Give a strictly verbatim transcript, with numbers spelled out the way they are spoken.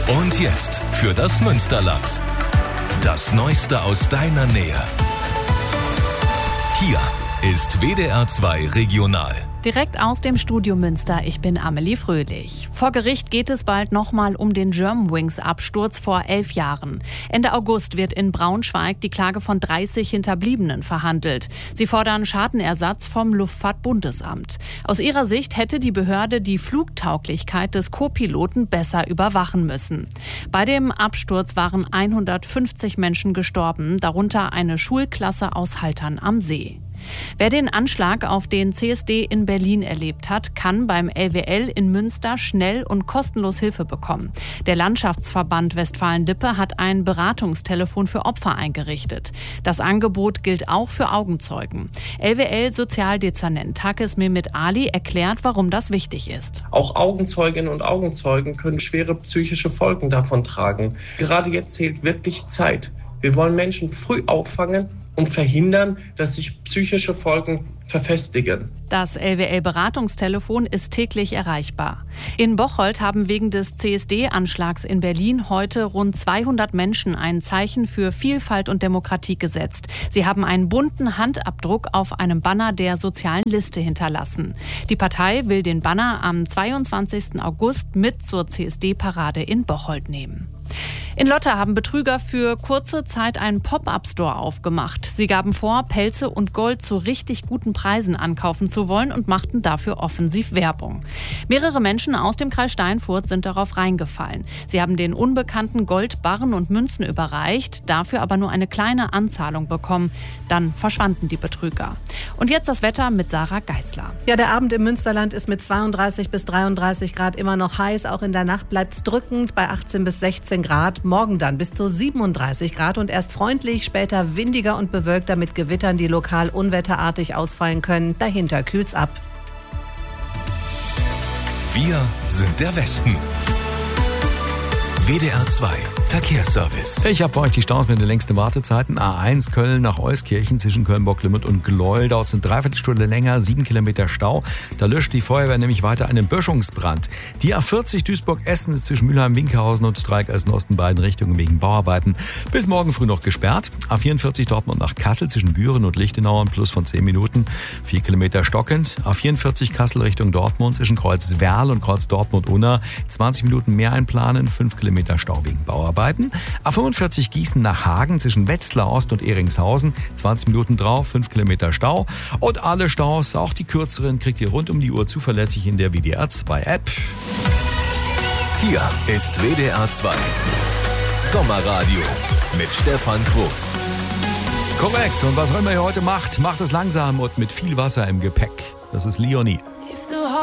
Und jetzt für das Münsterland. Das Neueste aus deiner Nähe. Hier ist W D R zwei Regional. Direkt aus dem Studio Münster, ich bin Amelie Fröhlich. Vor Gericht geht es bald nochmal um den Germanwings-Absturz vor elf Jahren. Ende August wird in Braunschweig die Klage von dreißig Hinterbliebenen verhandelt. Sie fordern Schadenersatz vom Luftfahrtbundesamt. Aus ihrer Sicht hätte die Behörde die Flugtauglichkeit des Co-Piloten besser überwachen müssen. Bei dem Absturz waren hundertfünfzig Menschen gestorben, darunter eine Schulklasse aus Haltern am See. Wer den Anschlag auf den C S D in Berlin erlebt hat, kann beim L W L in Münster schnell und kostenlos Hilfe bekommen. Der Landschaftsverband Westfalen-Lippe hat ein Beratungstelefon für Opfer eingerichtet. Das Angebot gilt auch für Augenzeugen. L W L-Sozialdezernent Takis Mehmet Ali erklärt, warum das wichtig ist. Auch Augenzeuginnen und Augenzeugen können schwere psychische Folgen davon tragen. Gerade jetzt zählt wirklich Zeit. Wir wollen Menschen früh auffangen und verhindern, dass sich psychische Folgen verfestigen. Das L W L-Beratungstelefon ist täglich erreichbar. In Bocholt haben wegen des C S D-Anschlags in Berlin heute rund zweihundert Menschen ein Zeichen für Vielfalt und Demokratie gesetzt. Sie haben einen bunten Handabdruck auf einem Banner der sozialen Liste hinterlassen. Die Partei will den Banner am zweiundzwanzigsten August mit zur C S D-Parade in Bocholt nehmen. In Lotte haben Betrüger für kurze Zeit einen Pop-up-Store aufgemacht. Sie gaben vor, Pelze und Gold zu richtig guten Preisen ankaufen zu wollen und machten dafür offensiv Werbung. Mehrere Menschen aus dem Kreis Steinfurt sind darauf reingefallen. Sie haben den Unbekannten Gold, Barren und Münzen überreicht, dafür aber nur eine kleine Anzahlung bekommen. Dann verschwanden die Betrüger. Und jetzt das Wetter mit Sarah Geisler. Ja, der Abend im Münsterland ist mit zweiunddreißig bis dreiunddreißig Grad immer noch heiß. Auch in der Nacht bleibt es drückend bei achtzehn bis sechzehn Grad. Morgen dann bis zu siebenunddreißig Grad und erst freundlich, später windiger und bewölkter mit Gewittern, die lokal unwetterartig ausfallen können. Dahinter kühlt's ab. Wir sind der Westen. W D R zwei Verkehrsservice. Ich habe für euch die Staus mit den längsten Wartezeiten. A eins Köln nach Euskirchen zwischen Köln-Bocklimit und Gleuel. Dauert es eine Dreiviertelstunde länger, sieben Kilometer Stau. Da löscht die Feuerwehr nämlich weiter einen Böschungsbrand. Die A vierzig Duisburg-Essen ist zwischen Mülheim-Winkelhausen und Streik-Essen-Osten beiden Richtungen wegen Bauarbeiten bis morgen früh noch gesperrt. A vierundvierzig Dortmund nach Kassel zwischen Büren und Lichtenau, ein Plus von zehn Minuten, vier Kilometer stockend. A vierundvierzig Kassel Richtung Dortmund zwischen Kreuz-Werl und Kreuz-Dortmund-Unna, zwanzig Minuten mehr einplanen, fünf Kilometer Stau wegen Bauarbeiten. A fünfundvierzig Gießen nach Hagen zwischen Wetzlar Ost und Eringshausen, zwanzig Minuten drauf, fünf Kilometer Stau. Und alle Staus, auch die kürzeren, kriegt ihr rund um die Uhr zuverlässig in der W D R zwei App. Hier ist W D R zwei Sommerradio mit Stefan Quos. Korrekt. Und was auch immer ihr heute macht, macht es langsam und mit viel Wasser im Gepäck. Das ist Leonie.